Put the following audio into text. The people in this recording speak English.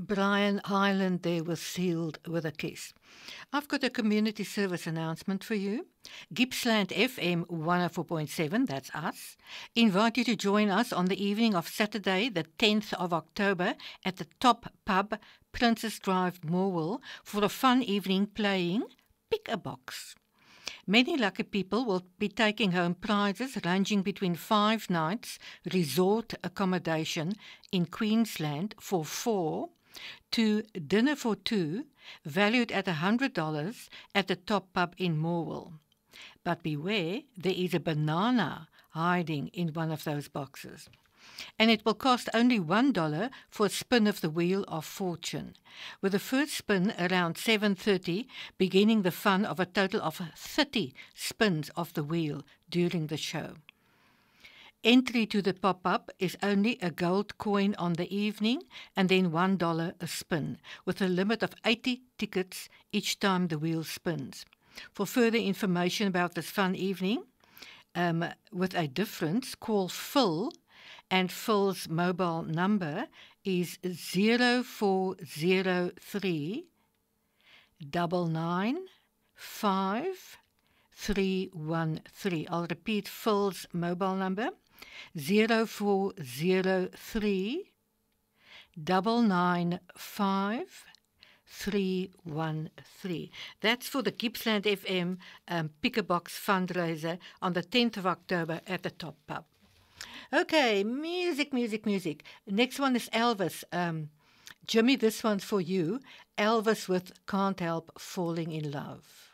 Brian Highland there was sealed with a kiss. I've got a community service announcement for you. Gippsland FM 104.7, that's us, invite you to join us on the evening of Saturday, the 10th of October, at the Top Pub, Princess Drive, Morwell, for a fun evening playing Pick a Box. Many lucky people will be taking home prizes ranging between 5 nights resort accommodation in Queensland for 4 to dinner for 2, valued at $100 at the Top Pub in Morwell. But beware, there is a banana hiding in one of those boxes. And it will cost only $1 for a spin of the Wheel of Fortune, with the first spin around 7:30, beginning the fun of a total of 30 spins of the wheel during the show. Entry to the pop-up is only a gold coin on the evening and then $1 a spin, with a limit of 80 tickets each time the wheel spins. For further information about this fun evening, with a difference, call Phil, and Phil's mobile number is 0403 995 313. I'll repeat Phil's mobile number, 0403 995 313. That's for the Gippsland FM Pick a Box fundraiser on the 10th of October at the Top Pub. Okay, music. Next one is Elvis. Jimmy, this one's for you. Elvis with Can't Help Falling in Love.